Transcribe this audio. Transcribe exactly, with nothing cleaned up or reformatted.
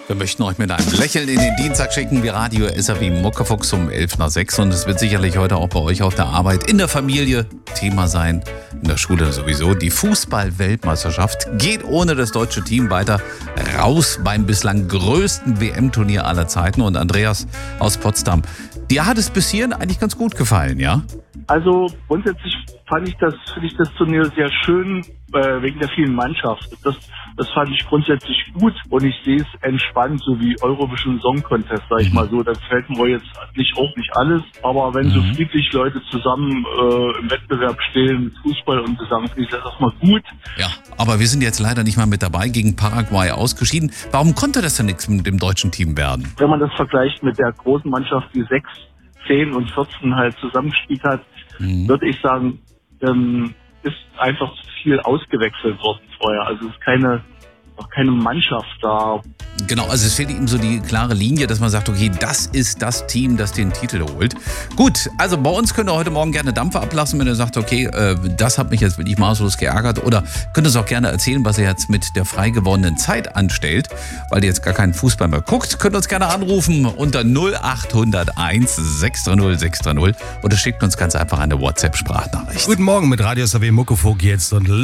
Wir möchten euch mit einem Lächeln in den Dienstag schicken, wie Radio S R W Muckefuchs um elf nach sechs. Und es wird sicherlich heute auch bei euch auf der Arbeit, in der Familie Thema sein, in der Schule sowieso. Die Fußball-Weltmeisterschaft geht ohne das deutsche Team weiter raus beim bislang größten W M-Turnier aller Zeiten. Und Andreas aus Potsdam, dir hat es bis hierhin eigentlich ganz gut gefallen, ja? Also grundsätzlich fand ich das, finde ich das Turnier sehr schön, äh, wegen der vielen Mannschaften. Das, das fand ich grundsätzlich gut und ich sehe es entspannt, so wie Eurovision Song Contest, sag ich mal so. Das fällt mir jetzt nicht auch nicht alles, aber wenn so friedlich Leute zusammen äh, im Wettbewerb stehen mit Fußball und sagen, finde ich das erstmal gut. Ja, aber wir sind jetzt leider nicht mal mit dabei, gegen Paraguay ausgeschieden. Warum konnte das denn nichts mit dem deutschen Team werden? Wenn man das vergleicht mit der großen Mannschaft, die sechs, zehn und vierzehn halt zusammengespielt hat, mhm. würde ich sagen, ähm, ist einfach zu viel ausgewechselt worden vorher. Also es ist keine, noch keine Mannschaft da. Genau, also es fehlt ihm so die klare Linie, dass man sagt, okay, das ist das Team, das den Titel holt. Gut, also bei uns könnt ihr heute Morgen gerne Dampfer ablassen, wenn ihr sagt, okay, äh, das hat mich jetzt wirklich maßlos geärgert. Oder könnt ihr uns auch gerne erzählen, was ihr jetzt mit der frei gewordenen Zeit anstellt, weil ihr jetzt gar keinen Fußball mehr guckt. Könnt ihr uns gerne anrufen unter null acht null eins sechs drei null sechs drei null oder schickt uns ganz einfach eine WhatsApp-Sprachnachricht. Guten Morgen mit Radio S R W Muckefuchs jetzt und